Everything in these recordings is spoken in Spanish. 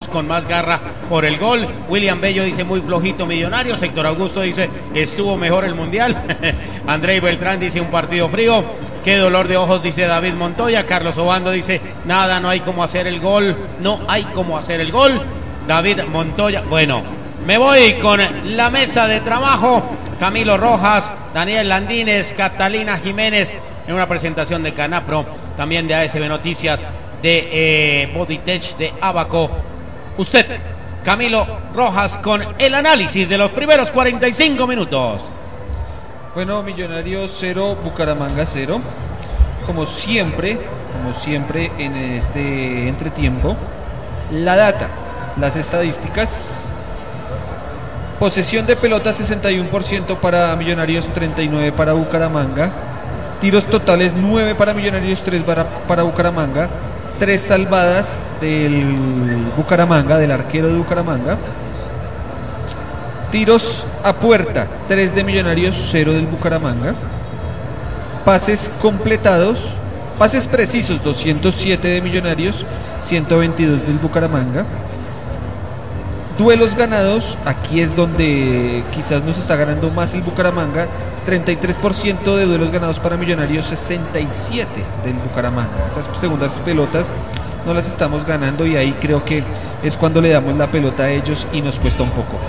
con más garra por el gol. William Bello dice muy flojito Millonarios. Héctor Augusto dice estuvo mejor el Mundial. Andrei Beltrán dice un partido frío. Qué dolor de ojos, dice David Montoya. Carlos Obando dice nada, no hay como hacer el gol. No hay como hacer el gol. David Montoya, bueno, me voy con la mesa de trabajo. Camilo Rojas, Daniel Landines, Catalina Jiménez, en una presentación de Canapro, también de ASB Noticias, de Bodytech, de Abaco. Usted, Camilo Rojas, con el análisis de los primeros 45 minutos. Bueno, Millonarios 0, Bucaramanga 0. Como siempre en este entretiempo, la data, las estadísticas. Posesión de pelota 61% para Millonarios, 39% para Bucaramanga. Tiros totales 9 para Millonarios, 3 para Bucaramanga. 3 salvadas del Bucaramanga, del arquero de Bucaramanga. Tiros a puerta, 3 de Millonarios, 0 del Bucaramanga. Pases completados, pases precisos, 207 de Millonarios, 122 del Bucaramanga. Duelos ganados, aquí es donde quizás nos está ganando más el Bucaramanga. 33% de duelos ganados para Millonarios, 67 del Bucaramanga. Esas segundas pelotas no las estamos ganando y ahí creo que es cuando le damos la pelota a ellos y nos cuesta un poco.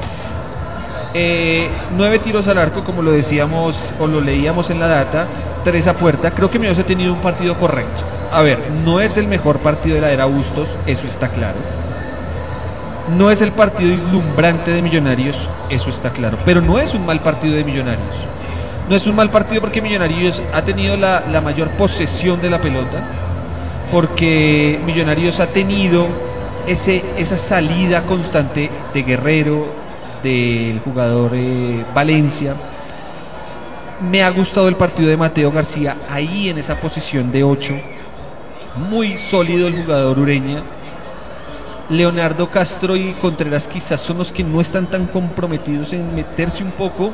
9 tiros al arco, como lo decíamos o lo leíamos en la data, 3 a puerta. Creo que Millonarios ha tenido un partido correcto. A ver, no es el mejor partido de la era Bustos, eso está claro. No es el partido deslumbrante de Millonarios, eso está claro. Pero no es un mal partido de Millonarios. No es un mal partido porque Millonarios ha tenido la mayor posesión de la pelota, porque Millonarios ha tenido esa salida constante de Guerrero, del jugador Valencia. Me ha gustado el partido de Mateo García ahí en esa posición de 8, muy sólido el jugador Ureña. Leonardo Castro y Contreras quizás son los que no están tan comprometidos en meterse un poco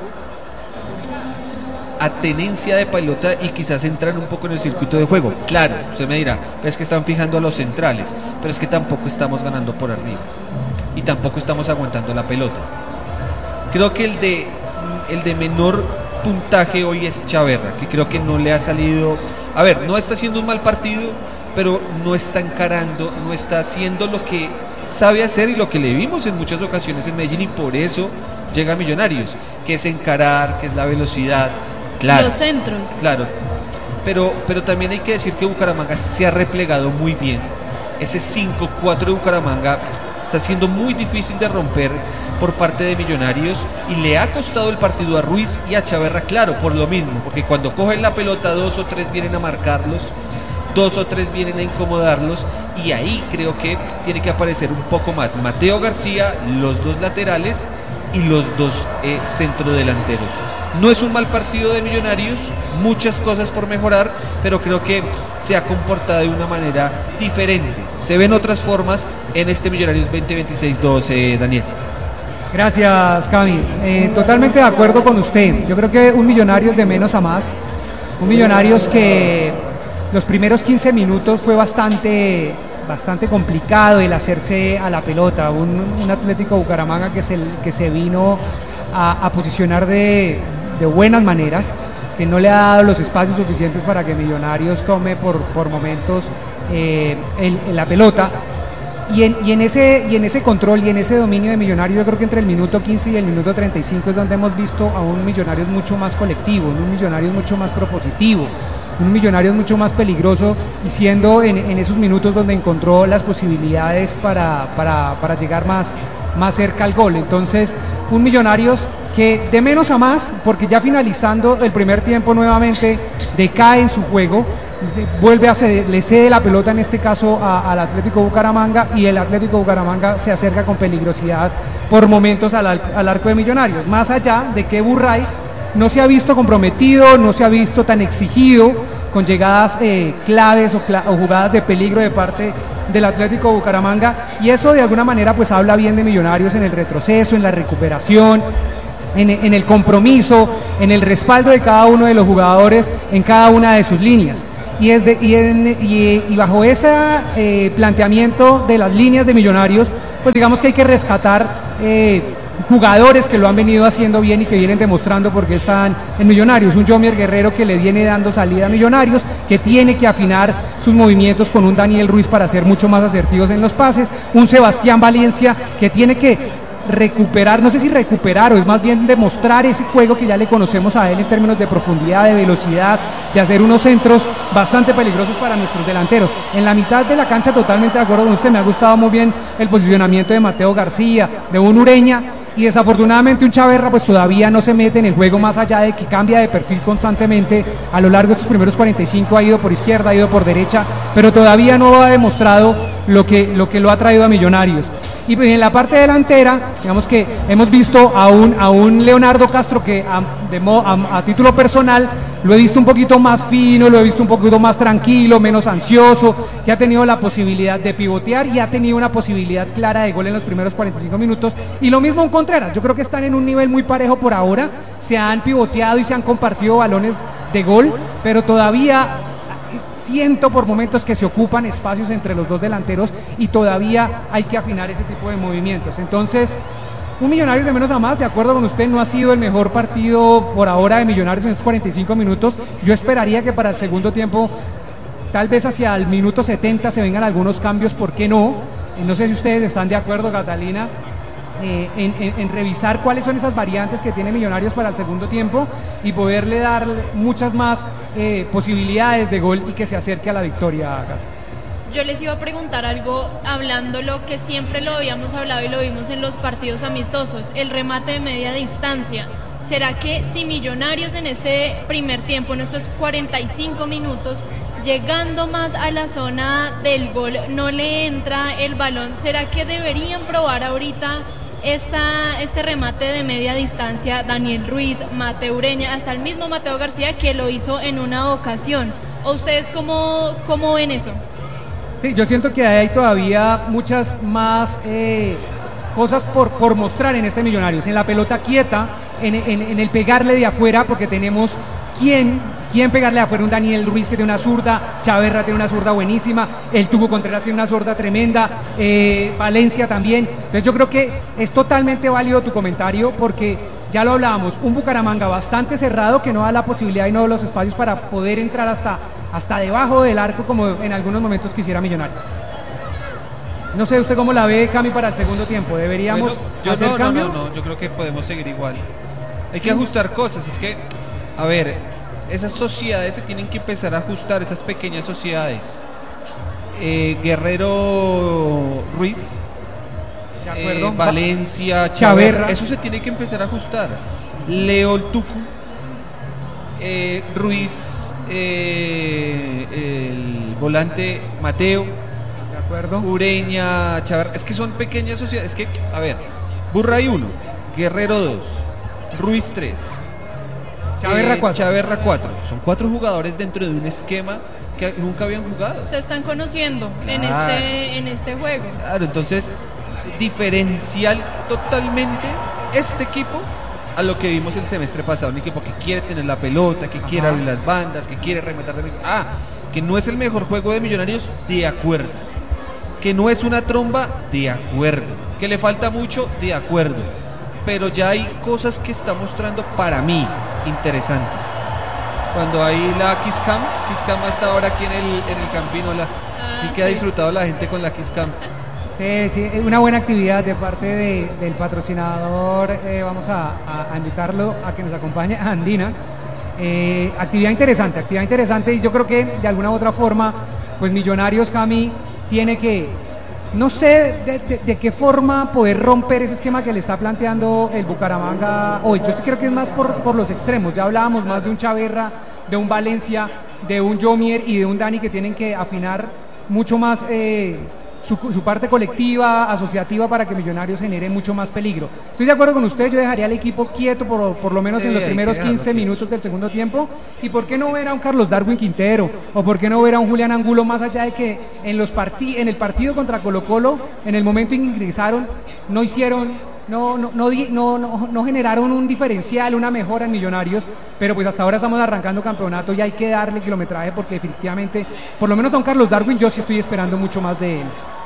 a tenencia de pelota y quizás entrar un poco en el circuito de juego. Claro, usted me dirá, pero es que están fijando a los centrales, pero es que tampoco estamos ganando por arriba y tampoco estamos aguantando la pelota. Creo que el de menor puntaje hoy es Chaverra, que creo que no le ha salido, a ver, no está haciendo un mal partido, pero no está encarando, no está haciendo lo que sabe hacer y lo que le vimos en muchas ocasiones en Medellín, y por eso llega a Millonarios, que es encarar, que es la velocidad, claro, los centros, claro, pero también hay que decir que Bucaramanga se ha replegado muy bien. Ese 5-4 de Bucaramanga está siendo muy difícil de romper por parte de Millonarios y le ha costado el partido a Ruiz y a Chaverra, claro, por lo mismo, porque cuando cogen la pelota 2 o 3 vienen a marcarlos, 2 o 3 vienen a incomodarlos, y ahí creo que tiene que aparecer un poco más Mateo García, los 2 laterales y los 2 centrodelanteros. No es un mal partido de Millonarios, muchas cosas por mejorar, pero creo que se ha comportado de una manera diferente. Se ven otras formas en este Millonarios 2026-2, Daniel. Gracias, Cami. Totalmente de acuerdo con usted. Yo creo que un Millonarios de menos a más, un Millonarios que los primeros 15 minutos fue bastante complicado el hacerse a la pelota. Un Atlético Bucaramanga que se vino a posicionar de buenas maneras, que no le ha dado los espacios suficientes para que Millonarios tome por momentos la pelota. Y en ese control y en ese dominio de Millonarios, yo creo que entre el minuto 15 y el minuto 35 es donde hemos visto a un Millonarios mucho más colectivo, un Millonarios mucho más propositivo, un Millonarios mucho más peligroso, y siendo en esos minutos donde encontró las posibilidades para llegar más cerca al gol. Entonces, un Millonarios que de menos a más, porque ya finalizando el primer tiempo nuevamente decae en su juego, le cede la pelota en este caso al Atlético Bucaramanga, y el Atlético Bucaramanga se acerca con peligrosidad por momentos al arco de Millonarios, más allá de que Burray no se ha visto comprometido, no se ha visto tan exigido con llegadas claves o jugadas de peligro de parte del Atlético Bucaramanga, y eso de alguna manera pues habla bien de Millonarios en el retroceso, en la recuperación, en el compromiso, en el respaldo de cada uno de los jugadores en cada una de sus líneas. Y bajo ese planteamiento de las líneas de Millonarios, pues digamos que hay que rescatar jugadores que lo han venido haciendo bien y que vienen demostrando por qué están en Millonarios. Un Jomier Guerrero que le viene dando salida a Millonarios, que tiene que afinar sus movimientos con un Daniel Ruiz para ser mucho más asertivos en los pases. Un Sebastián Valencia que tiene que recuperar, no sé si recuperar o es más bien demostrar ese juego que ya le conocemos a él en términos de profundidad, de velocidad, de hacer unos centros bastante peligrosos para nuestros delanteros. En la mitad de la cancha totalmente de acuerdo con usted, me ha gustado muy bien el posicionamiento de Mateo García, de un Ureña, y desafortunadamente un Chaverra pues todavía no se mete en el juego, más allá de que cambia de perfil constantemente. A lo largo de estos primeros 45 ha ido por izquierda, ha ido por derecha, pero todavía no ha demostrado lo que lo ha traído a Millonarios. Y pues en la parte delantera, digamos que hemos visto a un Leonardo Castro que a título personal lo he visto un poquito más fino, lo he visto un poquito más tranquilo, menos ansioso, que ha tenido la posibilidad de pivotear y ha tenido una posibilidad clara de gol en los primeros 45 minutos. Y lo mismo en Contreras, yo creo que están en un nivel muy parejo por ahora, se han pivoteado y se han compartido balones de gol, pero todavía siento por momentos que se ocupan espacios entre los dos delanteros y todavía hay que afinar ese tipo de movimientos. Entonces, un Millonarios de menos a más, de acuerdo con usted, no ha sido el mejor partido por ahora de Millonarios en estos 45 minutos. Yo esperaría que para el segundo tiempo, tal vez hacia el minuto 70 se vengan algunos cambios, ¿por qué no? No sé si ustedes están de acuerdo, Catalina, en revisar cuáles son esas variantes que tiene Millonarios para el segundo tiempo y poderle dar muchas más posibilidades de gol y que se acerque a la victoria. Yo les iba a preguntar algo, hablando lo que siempre lo habíamos hablado y lo vimos en los partidos amistosos, el remate de media distancia. ¿Será que si Millonarios en este primer tiempo, en estos 45 minutos, llegando más a la zona del gol, no le entra el balón, será que deberían probar ahorita este remate de media distancia? Daniel Ruiz, Mateo Ureña, hasta el mismo Mateo García, que lo hizo en una ocasión. ¿O ustedes cómo ven eso? Sí, yo siento que hay todavía muchas más cosas por mostrar en este Millonarios, en la pelota quieta, en el pegarle de afuera, porque tenemos quién pegarle de afuera. Un Daniel Ruiz que tiene una zurda, Chaverra tiene una zurda buenísima, el Tubo Contreras tiene una zurda tremenda, Valencia también. Entonces yo creo que es totalmente válido tu comentario, porque ya lo hablábamos, un Bucaramanga bastante cerrado que no da la posibilidad y no da los espacios para poder entrar hasta debajo del arco, como en algunos momentos quisiera Millonarios. No sé usted cómo la ve, Cami, para el segundo tiempo. ¿Deberíamos hacer cambio? No, yo creo que podemos seguir igual. Hay que ajustar cosas, es que, a ver, esas sociedades se tienen que empezar a ajustar, esas pequeñas sociedades. Guerrero Ruiz, de acuerdo. Valencia, Chaverra, eso se tiene que empezar a ajustar. Leo el Tucu, Ruiz, el volante Mateo, de acuerdo. Ureña, Chaverra, es que son pequeñas sociedades, es que, a ver, Burray 1, Guerrero 2, Ruiz 3, Chaverra 4, son 4 jugadores dentro de un esquema que nunca habían jugado. Se están conociendo, claro, en este juego. Claro, entonces diferencial totalmente este equipo a lo que vimos el semestre pasado, un equipo que quiere tener la pelota, que quiere abrir las bandas, que quiere rematar de mesa. Que no es el mejor juego de Millonarios, de acuerdo. Que no es una tromba, de acuerdo. Que le falta mucho, de acuerdo. Pero ya hay cosas que está mostrando, para mí, interesantes. Cuando hay la Kiss Cam hasta ahora aquí en el Campino, sí que ha disfrutado la gente con la Kiss Cam. Sí, es una buena actividad de parte del patrocinador. Vamos a invitarlo a que nos acompañe, a Andina. Actividad interesante, y yo creo que de alguna u otra forma, pues Millonarios, Cami, tiene que, no sé de qué forma poder romper ese esquema que le está planteando el Bucaramanga hoy. Yo sí creo que es más por los extremos. Ya hablábamos más de un Chaverra, de un Valencia, de un Jomier y de un Dani, que tienen que afinar mucho más su parte colectiva, asociativa, para que Millonarios genere mucho más peligro. Estoy de acuerdo con usted, yo dejaría al equipo quieto por lo menos en los primeros 15 minutos del segundo tiempo. ¿Y por qué no ver a un Carlos Darwin Quintero? ¿O por qué no ver a un Julián Angulo, más allá de que en el partido contra Colo-Colo, en el momento en que ingresaron, no hicieron... No generaron un diferencial, una mejora en Millonarios, pero pues hasta ahora estamos arrancando campeonato y hay que darle kilometraje, porque definitivamente, por lo menos a un Carlos Darwin, yo sí estoy esperando mucho más de él.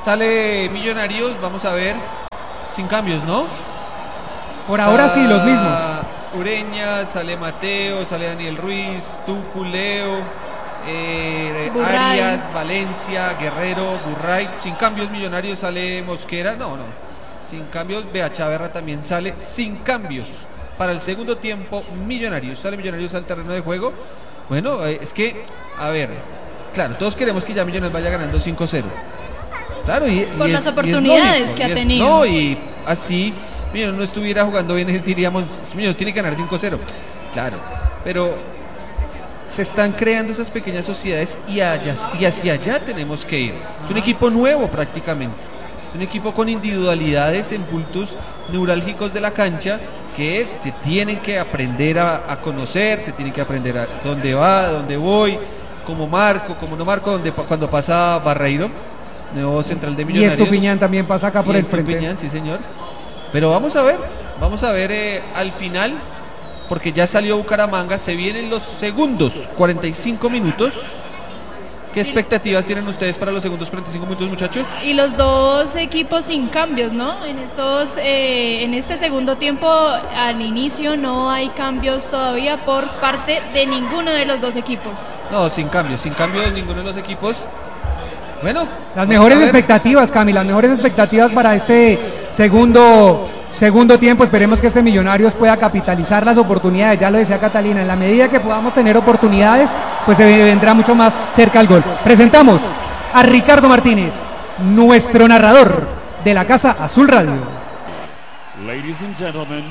Sale Millonarios, vamos a ver, sin cambios, ¿no? Por ahora sí, los mismos. Ureña, sale Mateo, sale Daniel Ruiz, Tucu, Leo, Burray. Arias, Valencia, Guerrero, Burray. Sin cambios Millonarios, sale Mosquera, no. Sin cambios, Bea Chaverra también sale sin cambios. Para el segundo tiempo, sale Millonarios al terreno de juego. Bueno, es que, a ver, claro, todos queremos que ya Millonarios vaya ganando 5-0. Claro, por las oportunidades que ha tenido. No, y así Millonarios no estuviera jugando bien, diríamos, Millonarios tiene que ganar 5-0. Claro, pero se están creando esas pequeñas sociedades y hacia allá tenemos que ir. Es un equipo nuevo prácticamente. Es un equipo con individualidades en puntos neurálgicos de la cancha que se tienen que aprender a conocer, se tienen que aprender a dónde va, dónde voy, cómo marco, cómo no marco, cuando pasa Barreiro, nuevo central de Millonarios. Y Estupiñán también pasa acá por el frente. Estupiñán, sí señor. Pero vamos a ver al final, porque ya salió Bucaramanga, se vienen los segundos 45 minutos. ¿Qué expectativas tienen ustedes para los segundos 45 minutos, muchachos? Y los dos equipos sin cambios, ¿no? En este segundo tiempo, al inicio, no hay cambios todavía por parte de ninguno de los dos equipos. No, sin cambio de ninguno de los equipos. Bueno, las mejores expectativas, Cami, las mejores expectativas para este segundo tiempo. Esperemos que este Millonarios pueda capitalizar las oportunidades. Ya lo decía Catalina, en la medida que podamos tener oportunidades, pues se vendrá mucho más cerca al gol. Presentamos a Ricardo Martínez, nuestro narrador de la Casa Azul Radio. Ladies and gentlemen,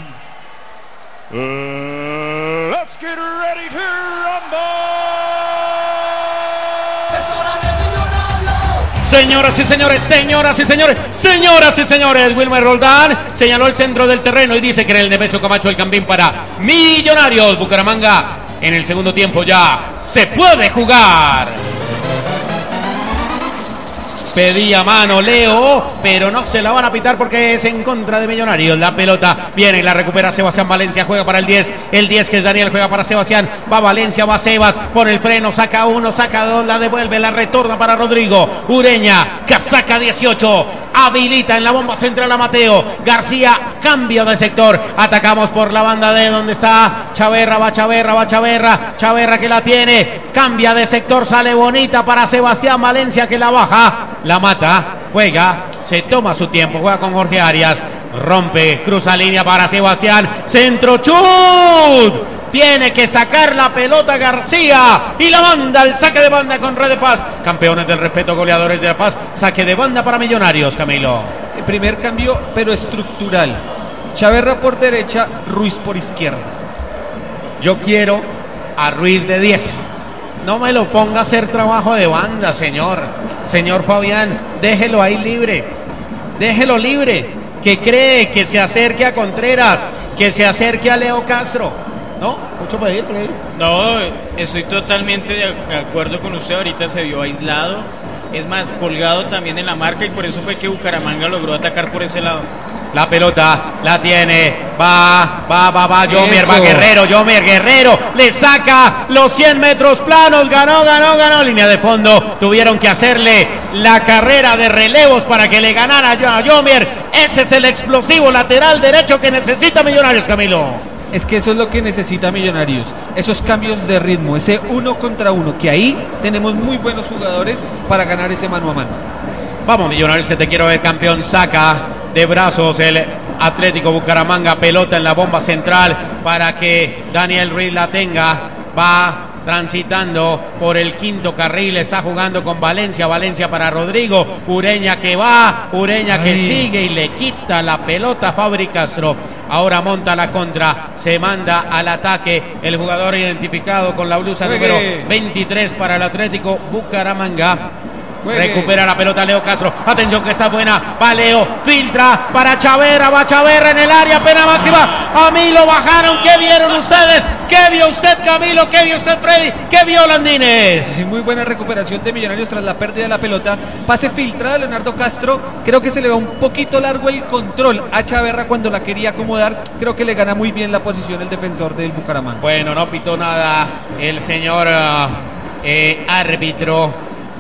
let's get ready to rumble. Señoras y señores, Wilmer Roldán señaló el centro del terreno y dice que era el Nemesio Camacho el Campín para Millonarios. Bucaramanga en el segundo tiempo ya se puede jugar. Pedía mano Leo, pero no se la van a pitar porque es en contra de Millonarios. La pelota viene y la recupera Sebastián Valencia, juega para el 10 que es Daniel, juega para Sebastián, va Valencia, va Sebas, pone el freno, saca uno, saca dos, la devuelve, la retorna para Rodrigo. Ureña, casaca 18, habilita en la bomba central a Mateo. García cambia de sector, atacamos por la banda de donde está Chaverra que la tiene, cambia de sector, sale bonita para Sebastián Valencia que la baja. La mata, juega, se toma su tiempo, juega con Jorge Arias, rompe, cruza línea para Sebastián, centro, chut, tiene que sacar la pelota García y la manda al saque de banda con Red de Paz, campeones del respeto, goleadores de La Paz, saque de banda para Millonarios, Camilo. El primer cambio, pero estructural, Chaverra por derecha, Ruiz por izquierda. Yo quiero a Ruiz de 10. No me lo ponga a hacer trabajo de banda, señor Fabián, déjelo ahí libre, déjelo libre, que cree, que se acerque a Contreras, que se acerque a Leo Castro, ¿no? Mucho pedir. No, estoy totalmente de acuerdo con usted, ahorita se vio aislado, es más, colgado también en la marca y por eso fue que Bucaramanga logró atacar por ese lado. La pelota la tiene, va Yomer, va Guerrero, le saca los 100 metros planos, ganó, línea de fondo, tuvieron que hacerle la carrera de relevos para que le ganara a Yomer, ese es el explosivo lateral derecho que necesita Millonarios, Camilo. Es que eso es lo que necesita Millonarios, esos cambios de ritmo, ese 1 contra 1, que ahí tenemos muy buenos jugadores para ganar ese mano a mano. Vamos Millonarios, que te quiero ver campeón, saca de brazos el Atlético Bucaramanga, pelota en la bomba central para que Daniel Ruiz la tenga, va transitando por el quinto carril, está jugando con Valencia para Rodrigo, Ureña que sigue y le quita la pelota a Fabri Castro. Ahora monta la contra, se manda al ataque el jugador identificado con la blusa número 23 para el Atlético Bucaramanga. Recupera la pelota Leo Castro, atención que está buena, va Leo, filtra para Chaverra, va Chaverra en el área, pena máxima, a mí lo bajaron, ¿qué vieron ustedes? ¿Qué vio usted, Camilo? ¿Qué vio usted, Freddy? ¿Qué vio Landines? Muy buena recuperación de Millonarios tras la pérdida de la pelota, pase filtrado de Leonardo Castro, creo que se le va un poquito largo el control a Chaverra cuando la quería acomodar, creo que le gana muy bien la posición el defensor del Bucaramanga. Bueno, no pitó nada el señor árbitro.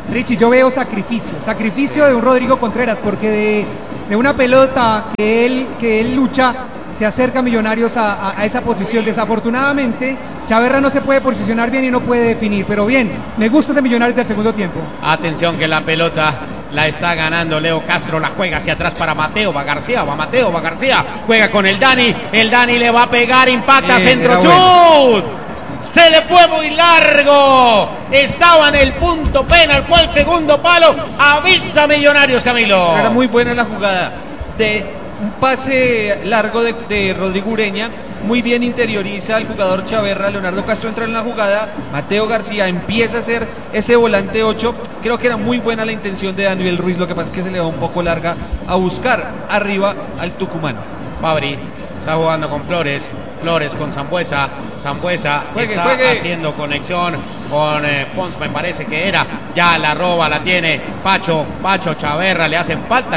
Richie, yo veo sacrificio de un Rodrigo Contreras, porque de una pelota que él lucha, se acerca a Millonarios a esa posición. Desafortunadamente, Chaverra no se puede posicionar bien y no puede definir, pero bien, me gusta ese Millonarios del segundo tiempo. Atención que la pelota la está ganando Leo Castro, la juega hacia atrás para Mateo, va García, juega con el Dani le va a pegar, impacta, centro, ¡chut! Se le fue muy largo, estaba en el punto penal, fue el segundo palo, avisa Millonarios, Camilo. Era muy buena la jugada, de un pase largo de Rodrigo Ureña, muy bien interioriza al jugador Chaverra, Leonardo Castro entra en la jugada, Mateo García empieza a hacer ese volante 8, creo que era muy buena la intención de Daniel Ruiz, lo que pasa es que se le va un poco larga a buscar arriba al tucumano. Fabri está jugando con Flores con Sambuesa está haciendo conexión con Pons, me parece que era, ya la roba, la tiene Pacho Chaverra, le hacen falta,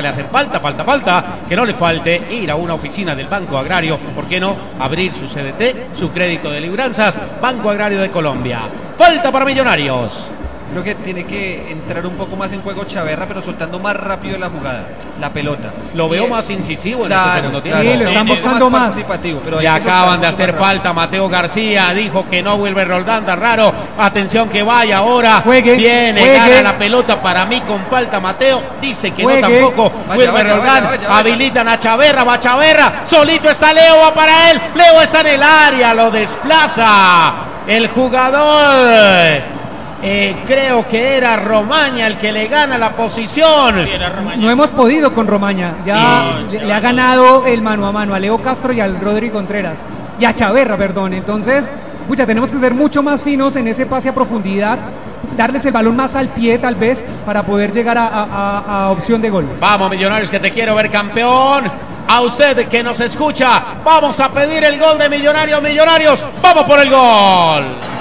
que no le falte ir a una oficina del Banco Agrario, ¿por qué no abrir su CDT, su crédito de libranzas, Banco Agrario de Colombia? Falta para Millonarios. Creo que tiene que entrar un poco más en juego Chaverra, pero soltando más rápido la jugada, la pelota. Lo veo más incisivo en este segundo tiempo. Sí, lo están buscando más. Pero y acaban de hacer falta. Mateo García dijo que no, Wilber Roldán, tan raro. Atención que vaya ahora. Viene, gana la pelota para mí con falta. Mateo dice que no tampoco. Wilber Roldán, habilitan a Chaverra, va Chaverra. Solito está Leo, va para él. Leo está en el área, lo desplaza el jugador. Creo que era Romaña el que le gana la posición. Sí, no hemos podido con Romaña. Le ha ganado el mano a mano a Leo Castro y al Rodrigo Contreras. Y a Chaverra, perdón. Entonces, tenemos que ser mucho más finos en ese pase a profundidad. Darles el balón más al pie, tal vez, para poder llegar a opción de gol. Vamos, Millonarios, que te quiero ver campeón. A usted que nos escucha, vamos a pedir el gol de Millonarios. Vamos por el gol.